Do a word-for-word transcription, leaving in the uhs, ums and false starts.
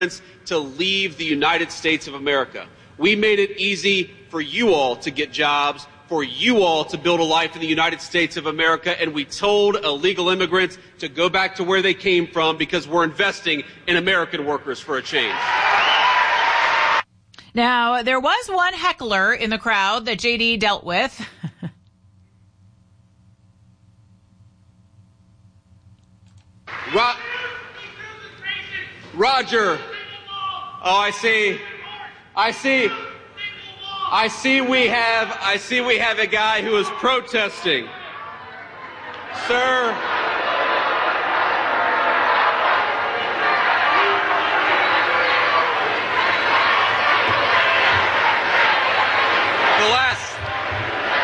to leave the United States of America. We made it easy for you all to get jobs, for you all to build a life in the United States of America, and we told illegal immigrants to go back to where they came from because we're investing in American workers for a change. Now, there was one heckler in the crowd that J D dealt with. Ro- Roger. Oh, I see. I see. I see we have I see we have a guy who is protesting. Sir.